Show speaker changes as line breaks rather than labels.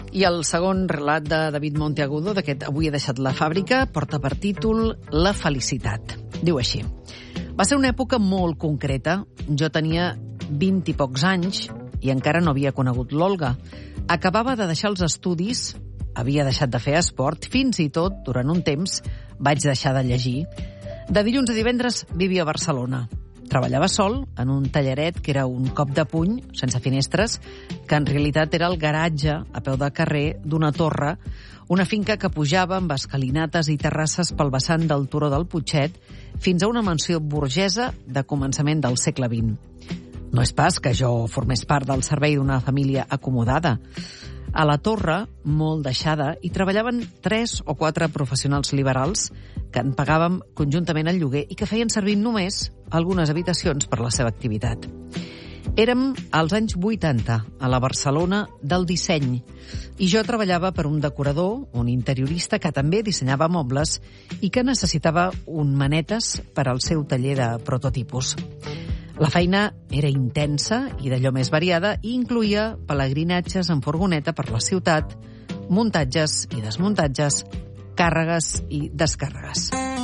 I el segon relat de David Monteagudo, d'aquest Avui he deixat la fàbrica, porta per títol La felicitat. Diu així: va ser una època molt concreta. Jo tenia 20 i pocs anys i encara no havia conegut l'Olga. Acabava de deixar els estudis, havia deixat de fer esport, fins i tot, durant un temps, vaig deixar de llegir. De dilluns a divendres vivia a Barcelona. Treballava sol en un tallaret que era un cop de puny, sense finestres, que en realitat era el garatge, a peu de carrer, d'una torre, una finca que pujava amb escalinates i terrasses pel vessant del turó del Putxet fins a una mansió burgesa de començament del segle XX. No és pas que jo formés part del servei d'una família acomodada. A la torre, molt deixada, hi treballaven 3 o 4 professionals liberals que en pagàvem conjuntament el lloguer i que feien servir només algunes habitacions per la seva activitat. Érem als anys 80, a la Barcelona del disseny, i jo treballava per un decorador, un interiorista que també dissenyava mobles i que necessitava un manetes per al seu taller de prototipus. La feina era intensa i d'allò més variada i incloïa pelegrinatges en furgoneta per la ciutat, muntatges i desmuntatges, càrregues i descàrregues.